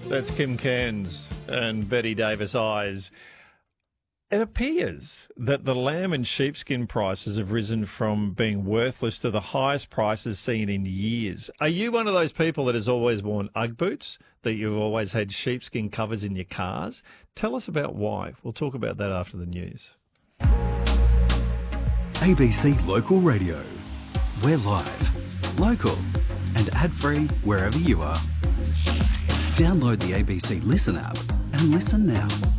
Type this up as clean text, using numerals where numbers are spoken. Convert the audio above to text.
That's Kim Cairns and Betty Davis Eyes. It appears that the lamb and sheepskin prices have risen from being worthless to the highest prices seen in years. Are you one of those people that has always worn Ugg boots, that you've always had sheepskin covers in your cars? Tell us about why. We'll talk about that after the news. ABC Local Radio. We're live, local and ad-free wherever you are. Download the ABC Listen app and listen now.